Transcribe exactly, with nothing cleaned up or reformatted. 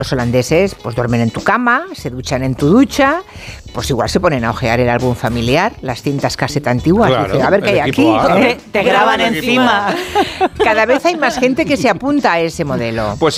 Los holandeses pues duermen en tu cama, se duchan en tu ducha, pues igual se ponen a ojear el álbum familiar, las cintas caseta antiguas. Claro, dice, a ver qué hay aquí. A, ¿eh? Te graban encima. Cada vez hay más gente que se apunta a ese modelo. Pues